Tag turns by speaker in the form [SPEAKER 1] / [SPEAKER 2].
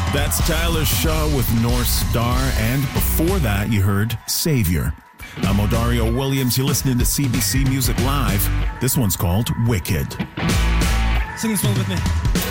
[SPEAKER 1] That's Tyler Shaw with North Star, and before that you heard Savior. I'm Odario Williams. You're listening to CBC Music Live. This one's called Wicked.
[SPEAKER 2] Sing this one with me.